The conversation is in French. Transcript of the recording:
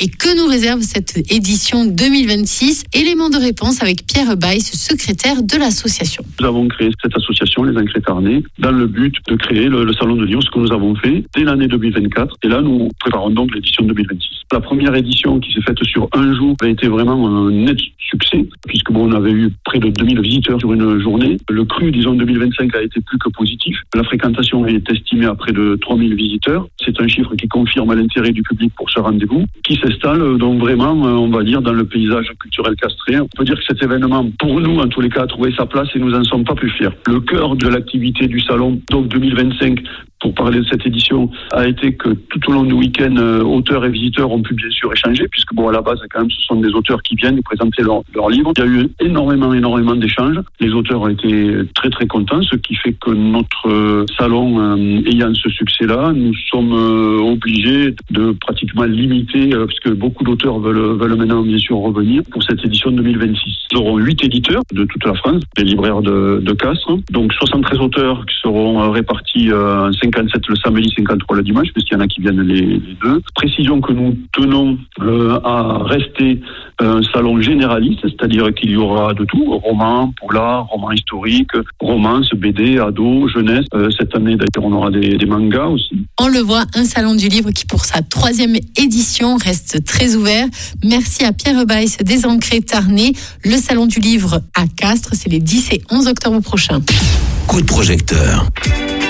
Et que nous réserve cette édition 2026? Élément de réponse avec Pierre Baïs, secrétaire de l'association. Nous avons créé cette association, les Ancrés Tarnais, dans le but de créer le salon de livre, ce que nous avons fait dès l'année 2024. Et là, nous préparons donc l'édition 2026. La première édition qui s'est faite sur un jour a été vraiment un net succès, puisque on avait eu près de 2000 visiteurs sur une journée. Le cru, 2025 a été plus que positif. La fréquentation est estimée à près de 3000 visiteurs. C'est un chiffre qui confirme l'intérêt du public pour ce rendez-vous, qui s'installe donc vraiment, on va dire, dans le paysage culturel castrais. On peut dire que cet événement, pour nous, en tous les cas, a trouvé sa place et nous n'en sommes pas plus fiers. Le cœur de l'activité du salon, donc 2025, pour parler de cette édition, a été que tout au long du week-end, auteurs et visiteurs ont pu bien sûr échanger, puisque à la base, quand même, ce sont des auteurs qui viennent présenter leurs livres. Il y a eu énormément d'échanges. Les auteurs ont été très très contents, ce qui fait que notre salon, ayant ce succès-là, nous sommes obligés de pratiquement limiter, puisque beaucoup d'auteurs veulent maintenant bien sûr revenir pour cette édition 2026. Nous aurons 8 éditeurs de toute la France, les libraires de Castres, donc 73 auteurs qui seront répartis en 57 le samedi, 53 le dimanche, puisqu'il y en a qui viennent les deux. Précision que nous tenons à rester un salon généraliste, c'est-à-dire qu'il y aura de tout, romans, polars, romans historiques, romances, BD, ados, jeunesse. Cette année, d'ailleurs, on aura des mangas aussi. On le voit, un salon du livre qui, pour sa 3e édition, reste très ouvert. Merci à Pierre Baïs des Ancrés Tarnais. Le salon du livre à Castres, c'est les 10 et 11 octobre prochains. Coup de projecteur.